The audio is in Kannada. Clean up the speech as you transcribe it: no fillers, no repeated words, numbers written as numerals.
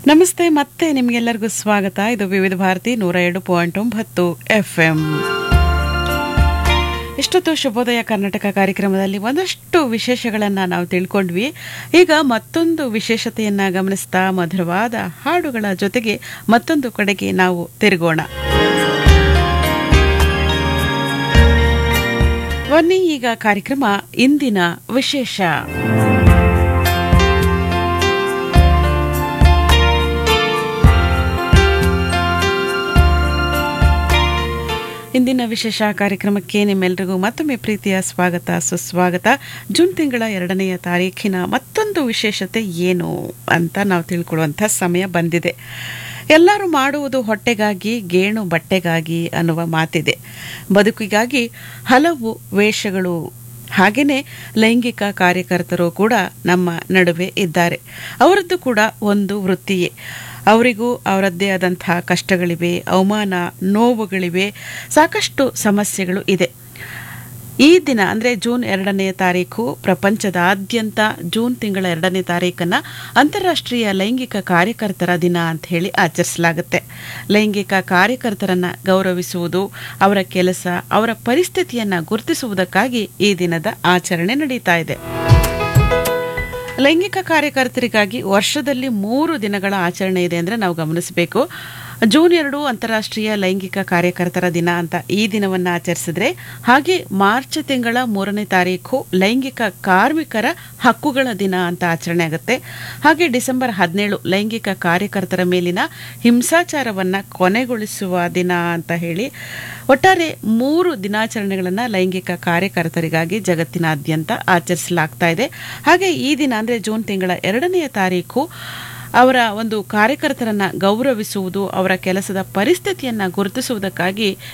ನಮಸ್ತೆ, ಮತ್ತೆ ನಿಮಗೆಲ್ಲರಿಗೂ ಸ್ವಾಗತ. ಇದು ವಿವಿಧ ಭಾರತಿ 102.9 FM. ಇಷ್ಟೊತ್ತು ಶುಭೋದಯ ಕರ್ನಾಟಕ ಕಾರ್ಯಕ್ರಮದಲ್ಲಿ ಒಂದಷ್ಟು ವಿಶೇಷಗಳನ್ನು ನಾವು ತಿಳ್ಕೊಂಡ್ವಿ. ಈಗ ಮತ್ತೊಂದು ವಿಶೇಷತೆಯನ್ನ ಗಮನಿಸ್ತಾ ಮಧುರವಾದ ಹಾಡುಗಳ ಜೊತೆಗೆ ಮತ್ತೊಂದು ಕಡೆಗೆ ನಾವು ತಿರುಗೋಣ. ಬನ್ನಿ, ಈಗ ಕಾರ್ಯಕ್ರಮ ಇಂದಿನ ವಿಶೇಷ. ಇಂದಿನ ವಿಶೇಷ ಕಾರ್ಯಕ್ರಮಕ್ಕೆ ನಿಮ್ಮೆಲ್ಲರಿಗೂ ಮತ್ತೊಮ್ಮೆ ಪ್ರೀತಿಯ ಸ್ವಾಗತ, ಸುಸ್ವಾಗತ. ಜೂನ್ ತಿಂಗಳ 2ನೇ ತಾರೀಖಿನ ಮತ್ತೊಂದು ವಿಶೇಷತೆ ಏನು ಅಂತ ನಾವು ತಿಳ್ಕೊಳ್ಳುವಂಥ ಸಮಯ ಬಂದಿದೆ. ಎಲ್ಲರೂ ಮಾಡುವುದು ಹೊಟ್ಟೆಗಾಗಿ, ಗೇಣು ಬಟ್ಟೆಗಾಗಿ ಅನ್ನುವ ಮಾತಿದೆ. ಬದುಕಿಗಾಗಿ ಹಲವು ವೇಷಗಳು, ಹಾಗೆಯೇ ಲೈಂಗಿಕ ಕಾರ್ಯಕರ್ತರು ಕೂಡ ನಮ್ಮ ನಡುವೆ ಇದ್ದಾರೆ. ಅವರದ್ದು ಕೂಡ ಒಂದು ವೃತ್ತಿಯೇ. ಅವರಿಗೂ ಅವರದ್ದೇ ಆದಂತಹ ಕಷ್ಟಗಳಿವೆ, ಅವಮಾನ, ನೋವುಗಳಿವೆ, ಸಾಕಷ್ಟು ಸಮಸ್ಯೆಗಳು ಇದೆ. ಈ ದಿನ ಅಂದರೆ ಜೂನ್ 2ನೇ ತಾರೀಕು ಪ್ರಪಂಚದಾದ್ಯಂತ ಜೂನ್ ತಿಂಗಳ 2ನೇ ತಾರೀಕನ್ನು ಅಂತಾರಾಷ್ಟ್ರೀಯ ಲೈಂಗಿಕ ಕಾರ್ಯಕರ್ತರ ದಿನ ಅಂತ ಹೇಳಿ ಆಚರಿಸಲಾಗುತ್ತೆ. ಲೈಂಗಿಕ ಕಾರ್ಯಕರ್ತರನ್ನು ಗೌರವಿಸುವುದು, ಅವರ ಕೆಲಸ, ಅವರ ಪರಿಸ್ಥಿತಿಯನ್ನು ಗುರುತಿಸುವುದಕ್ಕಾಗಿ ಈ ದಿನದ ಆಚರಣೆ ನಡೀತಾ ಇದೆ. ಲೈಂಗಿಕ ಕಾರ್ಯಕರ್ತರಿಗಾಗಿ ವರ್ಷದಲ್ಲಿ 3 ದಿನಗಳ ಆಚರಣೆ ಇದೆ ಅಂದರೆ ನಾವು ಗಮನಿಸಬೇಕು. ಜೂನ್ 2 ಅಂತಾರಾಷ್ಟ್ರೀಯ ಲೈಂಗಿಕ ಕಾರ್ಯಕರ್ತರ ದಿನ ಅಂತ ಈ ದಿನವನ್ನು ಆಚರಿಸಿದ್ರೆ, ಹಾಗೆ ಮಾರ್ಚ್ ತಿಂಗಳ 3ನೇ ತಾರೀಕು ಲೈಂಗಿಕ ಕಾರ್ಮಿಕರ ಹಕ್ಕುಗಳ ದಿನ ಅಂತ ಆಚರಣೆ ಆಗುತ್ತೆ. ಹಾಗೆ ಡಿಸೆಂಬರ್ 17 ಲೈಂಗಿಕ ಕಾರ್ಯಕರ್ತರ ಮೇಲಿನ ಹಿಂಸಾಚಾರವನ್ನು ಕೊನೆಗೊಳಿಸುವ ದಿನ ಅಂತ ಹೇಳಿ ಒಟ್ಟಾರೆ 3 ದಿನಾಚರಣೆಗಳನ್ನು ಲೈಂಗಿಕ ಕಾರ್ಯಕರ್ತರಿಗಾಗಿ ಜಗತ್ತಿನಾದ್ಯಂತ ಆಚರಿಸಲಾಗ್ತಾ ಇದೆ. ಹಾಗೆ ಈ ದಿನ ಅಂದರೆ ಜೂನ್ ತಿಂಗಳ 2ನೇ ತಾರೀಕು ಅವರ ಒಂದು ಕಾರ್ಯಕರ್ತರನ್ನು ಗೌರವಿಸುವುದು, ಅವರ ಕೆಲಸದ ಪರಿಸ್ಥಿತಿಯನ್ನು ಗುರುತಿಸುವುದಕ್ಕಾಗಿ